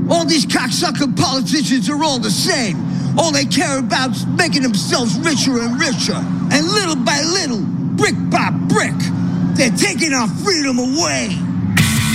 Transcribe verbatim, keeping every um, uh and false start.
All these cocksucker politicians are all the same. All they care about is making themselves richer and richer. And little by little, brick by brick, they're taking our freedom away.